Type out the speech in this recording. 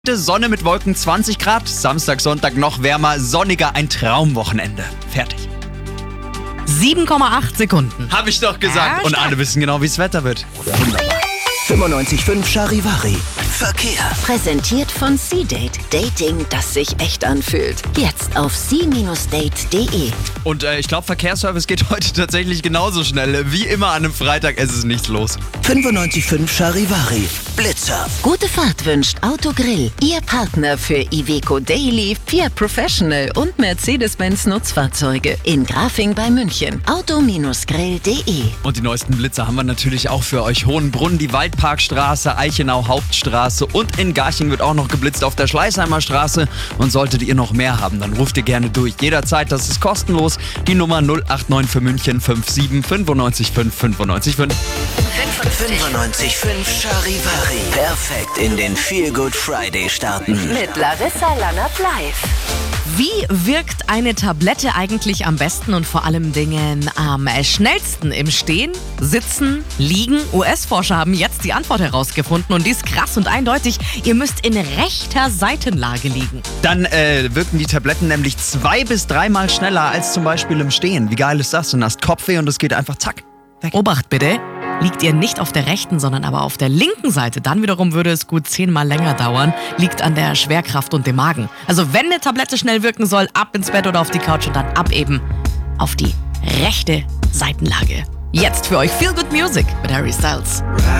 Sonne mit Wolken 20 Grad, Samstag, Sonntag noch wärmer, sonniger, ein Traumwochenende. Fertig. 7,8 Sekunden. Hab ich doch gesagt. Ja, und alle wissen genau, wie es Wetter wird. Wunderbar. 95.5 Charivari. Verkehr. Präsentiert von C-Date. Dating, das sich echt anfühlt. Jetzt auf c-date.de. Und ich glaube, Verkehrsservice geht heute tatsächlich genauso schnell. Wie immer an einem Freitag, es ist nichts los. 95.5 Charivari. Blitzer. Gute Fahrt wünscht Autogrill. Ihr Partner für Iveco Daily, Fiat Professional und Mercedes-Benz Nutzfahrzeuge. In Grafing bei München. Auto-grill.de. Und die neuesten Blitzer haben wir natürlich auch für euch. Hohenbrunn, die Waldparkstraße, Eichenau Hauptstraße und in Garching wird auch noch geblitzt auf der Schleißheimer Straße. Und solltet ihr noch mehr haben, dann ruft ihr gerne durch. Jederzeit, das ist kostenlos. Die Nummer 089 für München 57 95 5 95 5. 95.5 Charivari. Perfekt in den Feel Good Friday starten. Mit Larissa Lannert live. Wie wirkt eine Tablette eigentlich am besten und vor allem Dingen am schnellsten im Stehen, Sitzen, Liegen? US-Forscher haben jetzt die Antwort herausgefunden und die ist krass und eindeutig. Ihr müsst in rechter Seitenlage liegen. Dann wirken die Tabletten nämlich 2 bis 3 Mal schneller als zum Beispiel im Stehen. Wie geil ist das? Du hast Kopfweh und es geht einfach zack. Weg. Obacht bitte, liegt ihr nicht auf der rechten, sondern aber auf der linken Seite, dann wiederum würde es gut 10 Mal länger dauern, liegt an der Schwerkraft und dem Magen. Also wenn eine Tablette schnell wirken soll, ab ins Bett oder auf die Couch und dann ab eben auf die rechte Seitenlage. Jetzt für euch Feel Good Music mit Harry Styles.